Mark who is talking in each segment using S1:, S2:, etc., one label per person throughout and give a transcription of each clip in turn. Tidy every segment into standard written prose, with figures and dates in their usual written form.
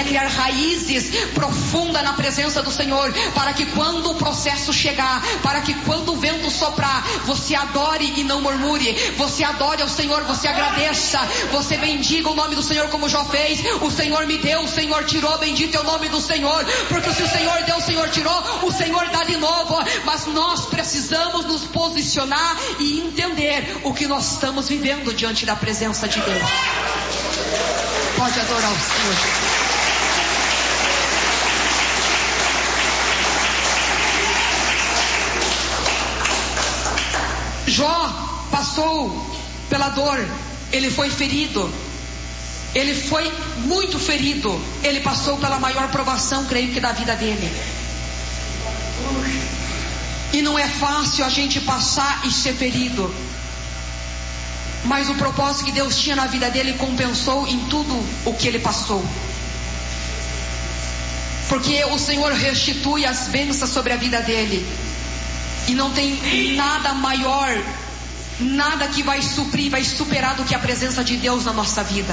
S1: criar raízes profundas na presença do Senhor, para que quando o processo chegar, para que quando o vento soprar, você adore e não murmure, você adore ao Senhor, você agradeça, você bendiga o nome do Senhor como Jó fez. O Senhor me deu, o Senhor tirou, bendito é o nome do Senhor, porque se o Senhor deu, o Senhor tirou, o Senhor dá de novo. Mas nós precisamos nos posicionar e entender o que nós estamos vivendo diante da presença de Deus. Pode adorar o Senhor. Jó passou pela dor, ele foi ferido, ele foi muito ferido, ele passou pela maior provação, creio que da vida dele. E não é fácil a gente passar e ser ferido, mas o propósito que Deus tinha na vida dele compensou em tudo o que ele passou, porque o Senhor restitui as bênçãos sobre a vida dele, e não tem nada maior, nada que vai suprir, vai superar do que a presença de Deus na nossa vida.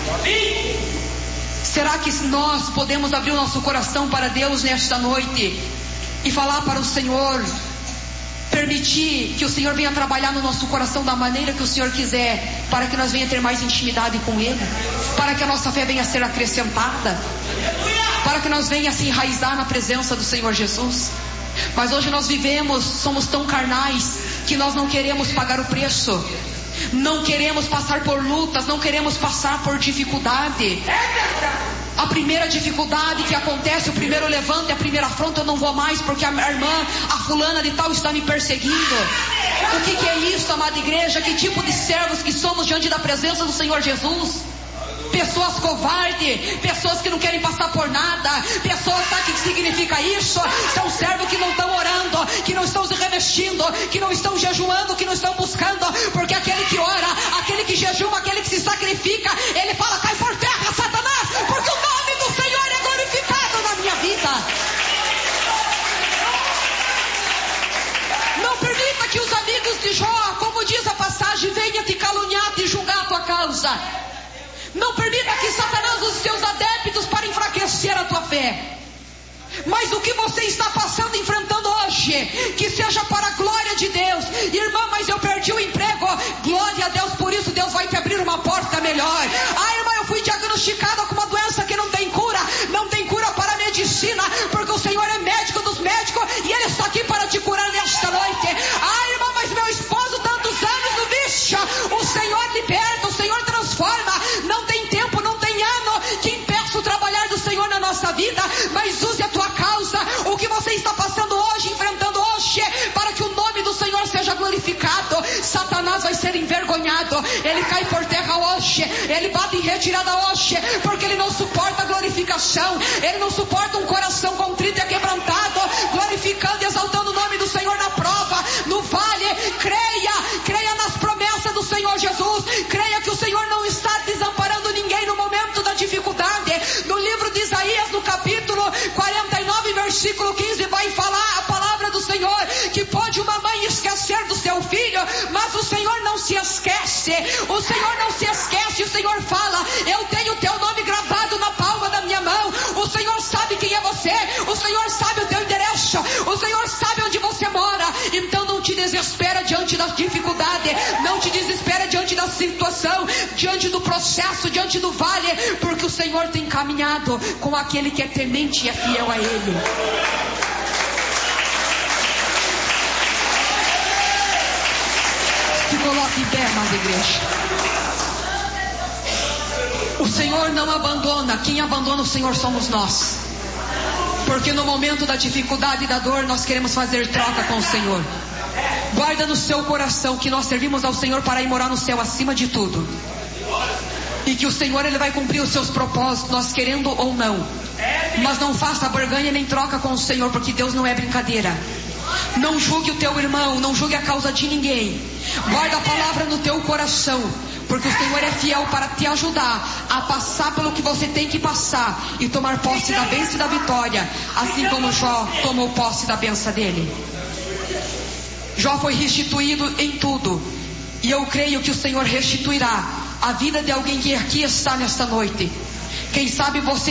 S1: Será que nós podemos abrir o nosso coração para Deus nesta noite e falar para o Senhor, permitir que o Senhor venha trabalhar no nosso coração da maneira que o Senhor quiser, para que nós venha ter mais intimidade com Ele, para que a nossa fé venha a ser acrescentada, para que nós venha a se enraizar na presença do Senhor Jesus? Mas hoje nós vivemos, somos tão carnais, que nós não queremos pagar o preço, não queremos passar por lutas, não queremos passar por dificuldade. A primeira dificuldade que acontece, o primeiro levante, a primeira afronta, eu não vou mais porque a irmã, a fulana de tal está me perseguindo. O que é isso, amada igreja? Que tipo de servos que somos diante da presença do Senhor Jesus? Pessoas covardes, pessoas que não querem passar por nada, pessoas, sabe o que significa isso? São servos que não estão orando, que não estão se revestindo, que não estão jejuando, que não estão buscando, porque aquele que ora, aquele que jejuma, aquele que se sacrifica, ele fala: cai por terra, Satanás, porque o nome do Senhor é glorificado na minha vida. Não permita que os amigos de Jó, como diz a passagem, venham te caluniar, te julgar a tua causa. Não permita que Satanás use seus adeptos para enfraquecer a tua fé. Mas o que você está passando, enfrentando hoje, que seja para a glória de Deus. Irmã, mas eu perdi o emprego. Glória a Deus por isso, Deus vai te abrir uma porta melhor. Ah, irmã, eu fui diagnosticada com uma doença que não tem cura. Não tem cura para a medicina, porque o Senhor é médico dos médicos e Ele está aqui para te curar nesta noite. Ah, irmã, mas meu esposo, tantos anos no vício. O Senhor liberta, o Senhor transforma. Não tem tempo, não tem ano que impeça o trabalhar do Senhor na nossa vida. Mas use a tua causa, o que você está passando hoje, enfrentando hoje, para que o nome do Senhor seja glorificado. Satanás vai ser envergonhado, ele cai por terra hoje, ele bate em retirada hoje, porque ele não suporta a glorificação, ele não suporta um coração contrito e quebrantado, glorificando e exaltando o nome do Senhor na prova, no vale. Creia nas promessas do Senhor Jesus, creia que o Senhor não está desamparando ninguém no momento da dificuldade. No livro de Isaías, no capítulo 49, versículo 15, vai falar a palavra do Senhor, que pode uma mãe esquecer do seu filho, mas o Senhor não se esquece. O Senhor não se esquece. O Senhor fala: eu tenho o teu nome gravado na palma da minha mão. O Senhor sabe quem é você, o Senhor sabe o teu endereço, o Senhor sabe onde você mora. Então não te desespera diante da dificuldade, não te desespera diante da situação, diante do processo, diante do vale, porque o Senhor tem caminhado com aquele que é temente e é fiel a Ele. Se coloque em pé, amada igreja. O Senhor não abandona, quem abandona o Senhor somos nós, porque no momento da dificuldade e da dor nós queremos fazer troca com o Senhor. Guarda no seu coração que nós servimos ao Senhor para ir morar no céu acima de tudo, e que o Senhor Ele vai cumprir os seus propósitos, nós querendo ou não. Mas não faça barganha nem troca com o Senhor, porque Deus não é brincadeira. Não julgue o teu irmão, não julgue a causa de ninguém. Guarda a palavra no teu coração, porque o Senhor é fiel para te ajudar a passar pelo que você tem que passar e tomar posse da bênção e da vitória, assim como Jó tomou posse da bênção dele. Jó foi restituído em tudo, e eu creio que o Senhor restituirá a vida de alguém que aqui está nesta noite. Quem sabe você